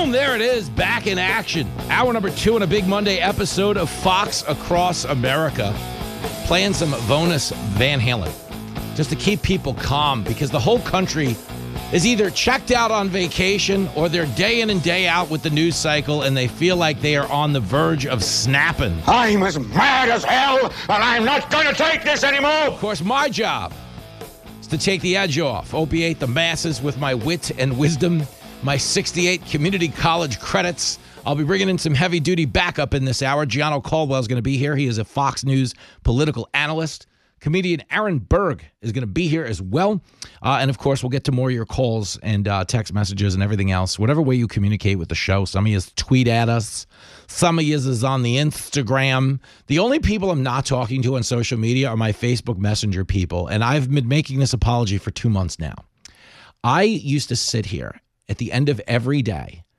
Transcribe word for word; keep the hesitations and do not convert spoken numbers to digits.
Boom! There it is, back in action. Hour number two in a big Monday episode of Fox Across America. Playing some Vonus Van Halen just to keep people calm because the whole country is either checked out on vacation or they're day in and day out with the news cycle and they feel like they are on the verge of snapping. I'm as mad as hell and I'm not going to take this anymore. Of course, my job is to take the edge off, opiate the masses with my wit and wisdom, my sixty-eight community college credits. I'll be bringing in some heavy-duty backup in this hour. Gianno Caldwell is going to be here. He is a Fox News political analyst. Comedian Aaron Berg is going to be here as well. Uh, and, of course, we'll get to more of your calls and uh, text messages and everything else. Whatever way you communicate with the show. Some of you tweet at us. Some of you is on the Instagram. The only people I'm not talking to on social media are my Facebook Messenger people. And I've been making this apology for two months now. I used to sit here at the end of every day